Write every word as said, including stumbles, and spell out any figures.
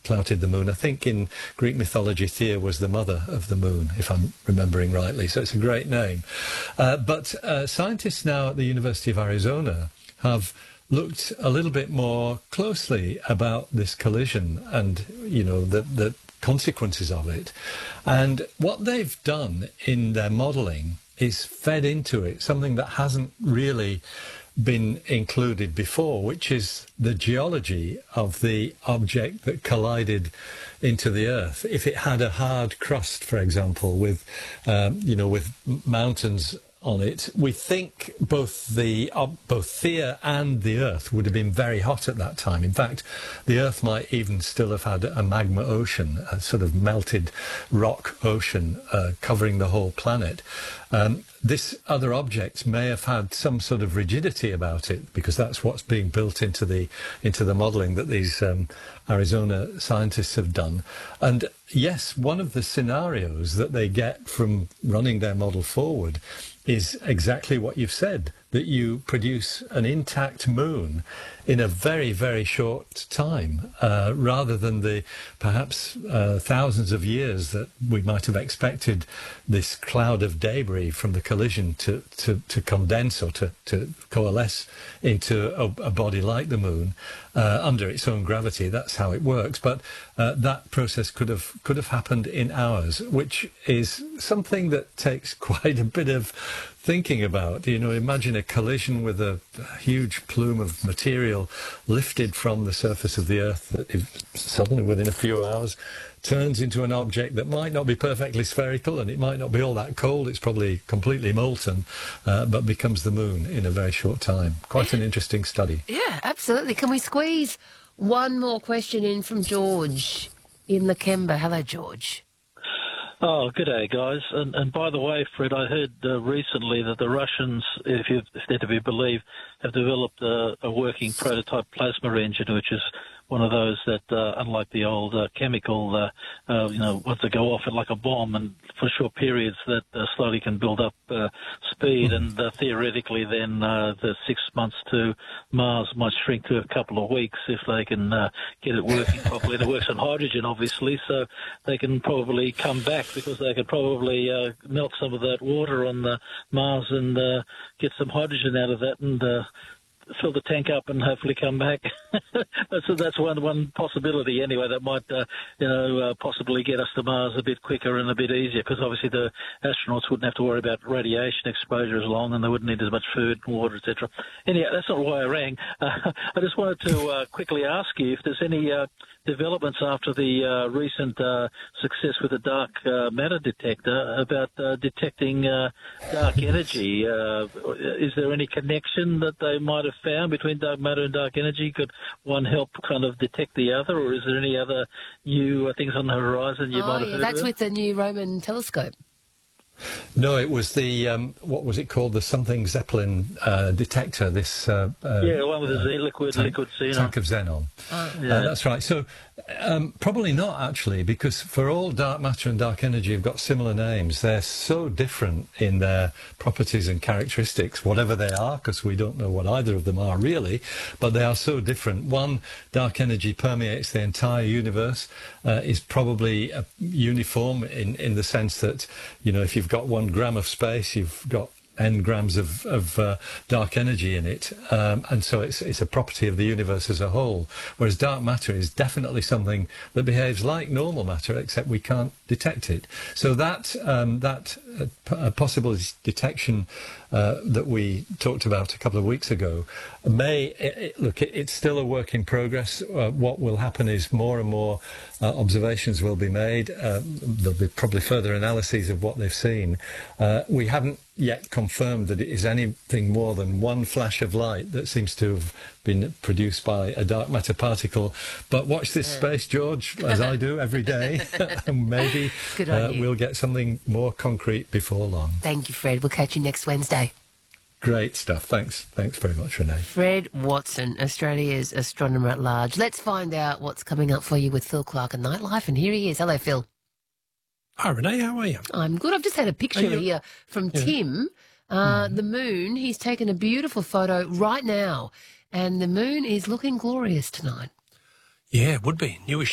flouted the moon. I think in Greek mythology, Thea was the mother of the moon, if I'm remembering rightly. So it's a great name. Uh, but uh, scientists now at the University of Arizona have looked a little bit more closely about this collision and, you know, the, the consequences of it. And what they've done in their modelling is fed into it something that hasn't really been included before, which is the geology of the object that collided into the Earth. If it had a hard crust, for example, with, um, you know, with mountains on it, we think both the uh, both Thea and the Earth would have been very hot at that time. In fact, the Earth might even still have had a magma ocean, a sort of melted rock ocean uh, covering the whole planet. Um, this other object may have had some sort of rigidity about it, because that's what's being built into the into the modelling that these um, Arizona scientists have done. And yes, one of the scenarios that they get from running their model forward is exactly what you've said, that you produce an intact moon in a very, very short time, uh, rather than the perhaps uh, thousands of years that we might have expected this cloud of debris from the collision to, to, to condense or to, to coalesce into a, a body like the moon uh, under its own gravity. That's how it works. But uh, that process could have could have happened in hours, which is something that takes quite a bit of thinking about. You know, imagine a collision with a huge plume of material lifted from the surface of the Earth that if suddenly within a few hours turns into an object that might not be perfectly spherical, and it might not be all that cold, it's probably completely molten, uh, but becomes the moon in a very short time. Quite an interesting study. Yeah, absolutely. Can we squeeze one more question in from George in Lakemba? Hello, George. Oh, good day, guys. And, and by the way, Fred, I heard uh, recently that the Russians, if, you, if they're to be believed, have developed a, a working prototype plasma engine, which is one of those that, uh, unlike the old uh, chemical, uh, uh, you know, ones that go off it like a bomb and for short periods that uh, slowly can build up uh, speed. And uh, theoretically then uh, the six months to Mars might shrink to a couple of weeks if they can uh, get it working properly. It works on hydrogen, obviously, so they can probably come back because they could probably uh, melt some of that water on the Mars and uh, get some hydrogen out of that and uh, fill the tank up and hopefully come back. so that's one one possibility anyway that might uh, you know uh, possibly get us to Mars a bit quicker and a bit easier, because obviously the astronauts wouldn't have to worry about radiation exposure as long, and they wouldn't need as much food and water, et cetera. Anyhow, that's not why I rang. Uh, I just wanted to uh, quickly ask you if there's any uh, developments after the uh, recent uh, success with the dark uh, matter detector about uh, detecting uh, dark energy. Uh, is there any connection that they might have found between dark matter and dark energy? Could one help kind of detect the other, or is there any other new things on the horizon you oh, might have yeah, heard that's about? with the new Roman telescope. No, it was the, um, what was it called, the something Zeppelin uh, detector, this... Uh, uh, yeah, the one with the uh, liquid, tank, liquid xenon. Tank of xenon. Oh. Yeah. Uh, that's right. So um, probably not, actually, because for all dark matter and dark energy have got similar names. They're so different in their properties and characteristics, whatever they are, because we don't know what either of them are really, but they are so different. One, dark energy permeates the entire universe, uh, is probably uh, uniform in, in the sense that, you know, if you've got one gram of space, you've got n grams of, of uh, dark energy in it, um, and so it's, it's a property of the universe as a whole, whereas dark matter is definitely something that behaves like normal matter, except we can't detect it. So that um, that uh, p- uh, possible detection uh, that we talked about a couple of weeks ago may, it, it, look, it, it's still a work in progress. Uh, what will happen is more and more uh, observations will be made. Uh, there'll be probably further analyses of what they've seen. Uh, we haven't yet confirmed that it is anything more than one flash of light that seems to have been produced by a dark matter particle. But watch this space, George, as I do every day. And maybe uh, we'll get something more concrete before long. Thank you, Fred. We'll catch you next Wednesday. Great stuff. Thanks. Thanks very much, Renee. Fred Watson, Australia's astronomer at large. Let's find out what's coming up for you with Phil Clark and Nightlife. And here he is. Hello, Phil. Hi, Renee. How are you? I'm good. I've just had a picture you... here from yeah. Tim. Uh, mm. The moon, he's taken a beautiful photo right now, and the moon is looking glorious tonight. Yeah, it would be. Newish